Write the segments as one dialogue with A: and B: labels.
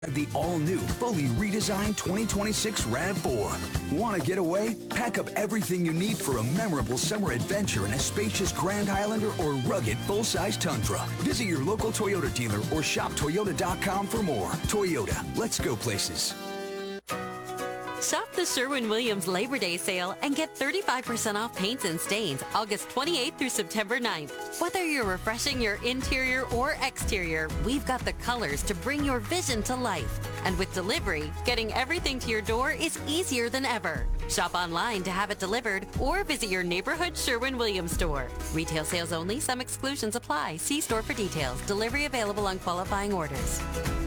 A: The all-new, fully redesigned 2026 RAV4. Want to get away? Pack up everything you need for a memorable summer adventure in a spacious Grand Highlander or rugged full-size Tundra. Visit your local Toyota dealer or shop Toyota.com for more. Toyota, let's go places.
B: Shop the Sherwin-Williams Labor Day sale and get 35% off paints and stains August 28th through September 9th. Whether you're refreshing your interior or exterior, we've got the colors to bring your vision to life. And with delivery, getting everything to your door is easier than ever. Shop online to have it delivered or visit your neighborhood Sherwin-Williams store. Retail sales only. Some exclusions apply. See store for details. Delivery available on qualifying orders.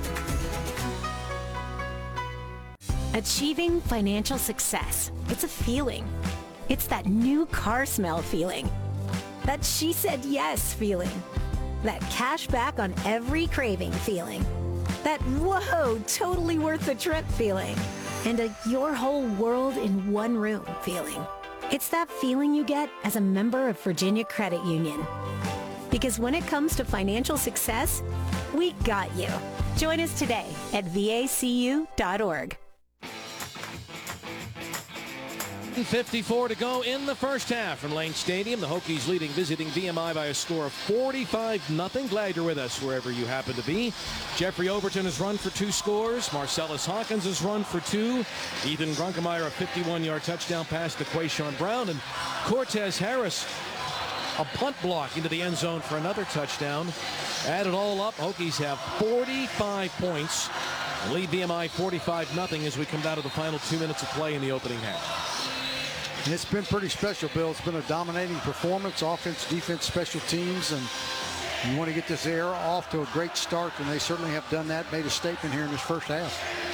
C: Achieving financial success. It's a feeling. It's that new car smell feeling. That she said yes feeling. That cash back on every craving feeling. That whoa, totally worth the trip feeling. And a your whole world in one room feeling. It's that feeling you get as a member of Virginia Credit Union. Because when it comes to financial success, we got you. Join us today at vacu.org.
D: 54 to go in the first half from Lane Stadium. The Hokies leading visiting VMI by a score of 45-0. Glad you're with us wherever you happen to be. Jeffrey Overton has run for 2 scores. Marcellus Hawkins has run for 2. Ethan Grunkemeyer a 51-yard touchdown pass to Quayshawn Brown. And Cortez Harris a punt block into the end zone for another touchdown. Add it all up, Hokies have 45 points. Lead VMI 45-0 as we come down to the final 2 minutes of play in the opening half.
E: It's been pretty special, Bill. It's been a dominating performance, offense, defense, special teams, and you want to get this era off to a great start, and they certainly have done that, made a statement here in this first half.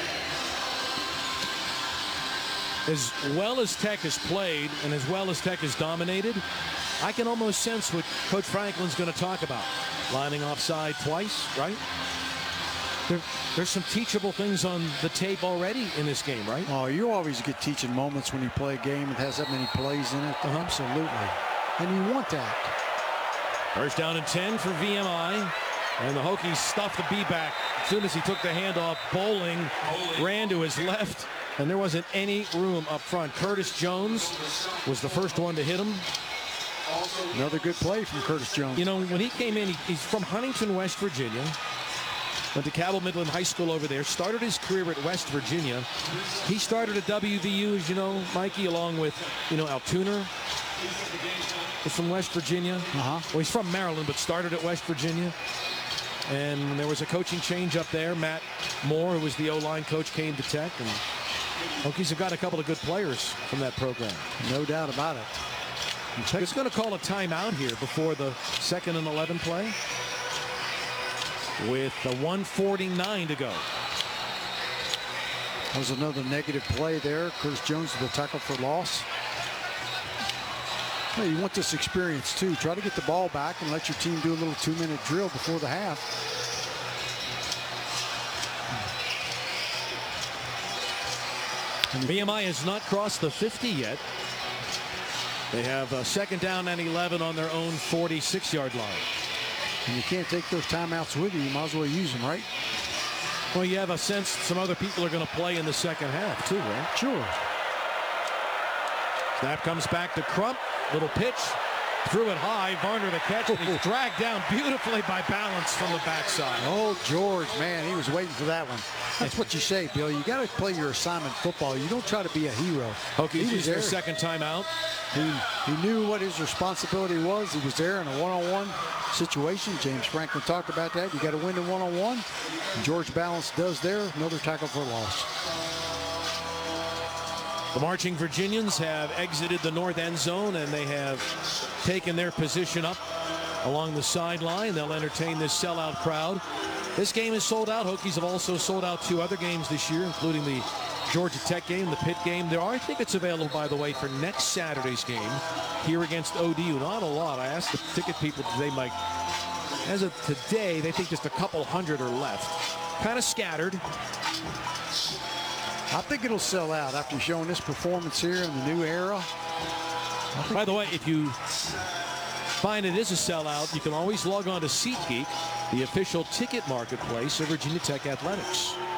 D: As well as Tech has played and as well as Tech has dominated, I can almost sense what Coach Franklin's going to talk about. Lining offside twice, right? There's some teachable things on the tape already in this game, right?
E: Oh, you always get teaching moments when you play a game that has that many plays in it. Absolutely. And you want that.
D: First down and 10 for VMI. And the Hokies stuffed the B-back. As soon as he took the handoff, Bowling ran to his left, and there wasn't any room up front. Curtis Jones was the first one to hit him.
E: Another good play from Curtis Jones.
D: You know, when he came in, he's from Huntington, West Virginia. Went to Cabell Midland High School over there. Started his career at West Virginia. He started at WVU, as you know, Mikey, along with, Altoona. He's from West Virginia. Well, he's from Maryland, but started at West Virginia. And there was a coaching change up there. Matt Moore, who was the O-line coach, came to Tech. And Hokies have got a couple of good players from that program.
E: No doubt about it.
D: Tech's going to call a timeout here before the 2nd and 11 play, with a 1:49 to go.
E: That was another negative play there. Curtis Jones with the tackle for loss. Well, you want this experience too. Try to get the ball back and let your team do a little 2-minute drill before the half.
D: And VMI has not crossed the 50 yet. They have a 2nd down and 11 on their own 46-yard line.
E: And you can't take those timeouts with you. You might as well use them, right?
D: Well, you have a sense some other people are going to play in the second half, too, right?
E: Sure.
D: Snap comes back to Crump. Little pitch. Threw it high. Varner the catch. And he's dragged down beautifully by Balance from the backside.
E: Oh, George, man, he was waiting for that one. That's what you say, Bill. You got to play your assignment football. You don't try to be a hero.
D: Hokies used their second timeout.
E: He knew what his responsibility was. He was there in a one-on-one situation. James Franklin talked about that. You got to win the one-on-one. George Balance does there. Another tackle for loss.
D: The marching Virginians have exited the north end zone, and they have taken their position up along the sideline. They'll entertain this sellout crowd. This game is sold out. Hokies have also sold out 2 other games this year, including the Georgia Tech game, the Pitt game. There are tickets available, by the way, for next Saturday's game here against ODU. Not a lot. I asked the ticket people today, Mike. As of today, they think just a couple hundred are left. Kind of scattered.
E: I think it'll sell out after showing this performance here in the new era.
D: By the way, if you find it is a sellout, you can always log on to SeatGeek, the official ticket marketplace of Virginia Tech Athletics.